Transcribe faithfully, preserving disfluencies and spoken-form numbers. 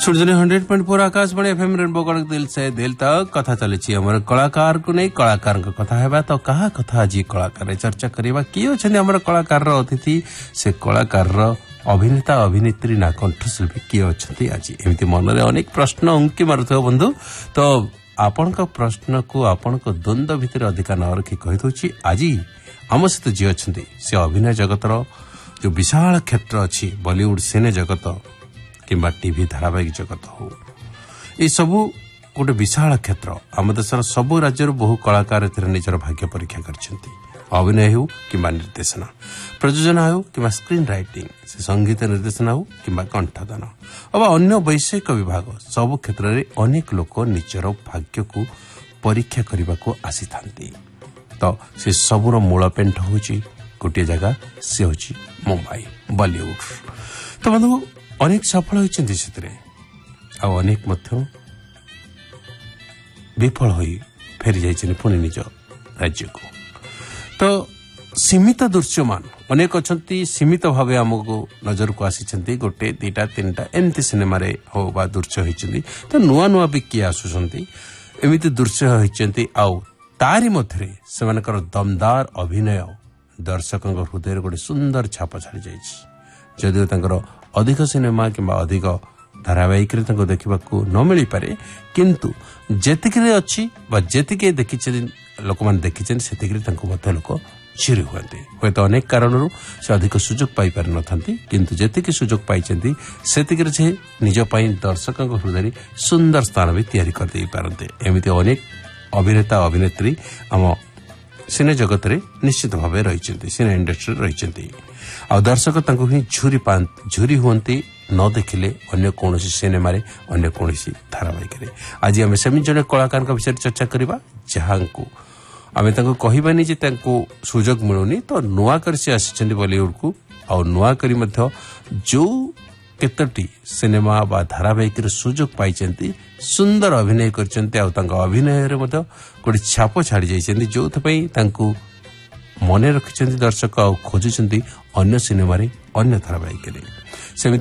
सुरजनी hundred point four Akashvani FM rainbow कड़क दिल से दिल तक कथा चली आम कलाकार को नहीं कलाकार कथा है तो कहा कथा आज कलाकार चर्चा करवा किए अच्छा आम कलाकार अतिथि से कलाकार अभिनेता अभिनेत्री ना कंठशिल्पी किए अच्छा आज एमती मन में अनेक प्रश्न उंकी मारुथ बंधु तो आपण प्रश्न को आपण द्वंद्व भितर अधिकार न रखी कही आज आम सहित जी अच्छा से अभिनय जगतर जो विशाल क्षेत्र अच्छी बॉलीवुड सिने जगत किंबा टीवी धारावाहिक जगत हो ये सबू गोटे विशाल क्षेत्र आम देशर सबू राज्य बहु कलाकार निजर भाग्य परीक्षा करछंती अभिनय हो किंबा निर्देशना प्रयोजना हो किंबा स्क्रीन राइटिंग से संगीत निर्देशना हो किंबा कंठदान अब अन्य वैषयिक विभाग सबु क्षेत्र में अनेक लोक निजर भाग्य को परीक्षा करने को आसी थांती तो से सबुर मूल पेंट होची गोटे जगह से होची मुंबई बॉलीवुड तो बंधु अनेक सफल होइछन्ति सेतरे आ अनेक मध्य विफल होई फेरी जाइछन पुणी निज राज्य को तो सीमित दृश्यमान अनेक अछन्ति सीमित भावे हमको नजर को आसीछन्ति गोटे दीटा तीनटा एमती सिनेमा रे हो बा दृश्य होइछन्ति तो नुआ नुआ भी किए आसुछन्ति एमिति दृश्य होइछन्ति आ तारी मध्यरे सेमानकर दमदार अभिनय दर्शकଙ୍କ हृदय गोटे सुंदर छाप छाड़ी जाइछि जदिओ तांकर अधिक सिनेमा किंबा अधिक धारावाहिक देखा न मिल पारे किंतु जेतिक अच्छी जेतिक देखी लोक मैंने देखी से लोक चिरी हुए हे तो अनेक कारण से अधिक सुजोग पाई पारि न थांती किंतु जेतिक सुजोग पाई सेतिक से निजपाई दर्शक हृदय सुंदर स्थान भी तैयारी कर दे पारते एमती अनेक अभिनेता अभिनेत्री आम सिने जगत रे निश्चित भाव रही सिने इंडस्ट्री रही आ दर्शक तांको ही झुरी झुरी हुंती न देखिले अन्य कौन सिनेमा रे अन्य कौन धारावाहिक रे आज आम सेमि जने कलाकार विषय चर्चा करवा जहां को आम कहबानी जे सुजोग मिलूनी तो नुआ कर से आसी बॉलीवुड को आ नुआ करी मध्य जो केतोटी सिनेमा बा धारावाहिक सुजोग पाई सुंदर अभिनय करछन्ते आ तांका अभिनय रे मध्य गोटे छाप छाड़ी जाइछन्ति जो थपई तांको मने रखिछन्ति दर्शक आ खोजुछन्ति अन्य सिनेमा रे अन्य धारावाहिक रे